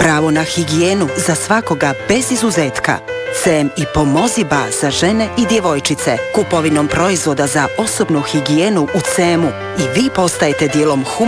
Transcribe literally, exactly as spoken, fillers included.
Pravo na higijenu za svakoga bez izuzetka. C E M i Pomoziba za žene i djevojčice. Kupovinom proizvoda za osobnu higijenu u C E M-u i vi postajete dijelom